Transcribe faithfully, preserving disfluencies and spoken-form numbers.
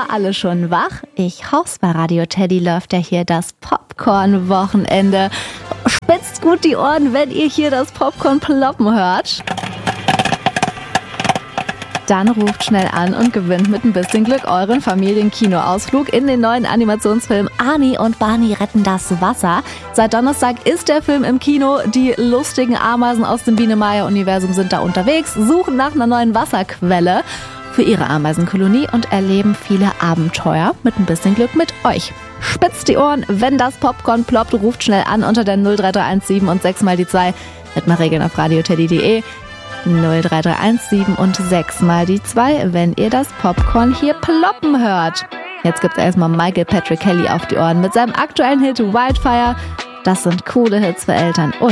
alle schon wach? Ich hoff's, bei Radio Teddy läuft ja hier das Popcorn-Wochenende. Spitzt gut die Ohren, wenn ihr hier das Popcorn ploppen hört. Dann ruft schnell an und gewinnt mit ein bisschen Glück euren Familienkinoausflug in den neuen Animationsfilm Arnie und Barney retten das Wasser. Seit Donnerstag ist der Film im Kino. Die lustigen Ameisen aus dem Biene-Meier-Universum sind da unterwegs, suchen nach einer neuen Wasserquelle für ihre Ameisenkolonie und erleben viele Abenteuer mit ein bisschen Glück mit euch. Spitzt die Ohren, wenn das Popcorn ploppt, ruft schnell an unter der null drei drei eins sieben und sechs mal die zwei. Mit mal Regeln auf radioteddy punkt de. null drei drei eins sieben und sechs mal die zwei, wenn ihr das Popcorn hier ploppen hört. Jetzt gibt's erstmal Michael Patrick Kelly auf die Ohren mit seinem aktuellen Hit Wildfire. Das sind coole Hits für Eltern und